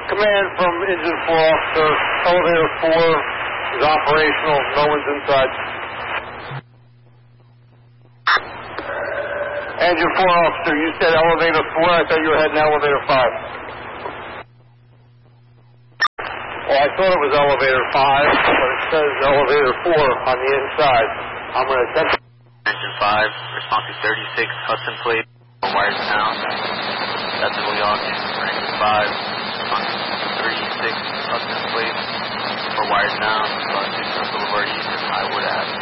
Command from Engine 4 Officer, Elevator 4 is operational, no one's inside. Engine 4 Officer, you said Elevator 4, I thought you were heading Elevator 5. Well, I thought it was Elevator 5, but it says Elevator 4 on the inside. I'm going to attempt. Engine 5, response to 36, Hudson plate, wires down. That's Will Yawkins for Engine 5, response to 36, Hudson plate, for wires down, 2 Boulevard East and Highwood Ave.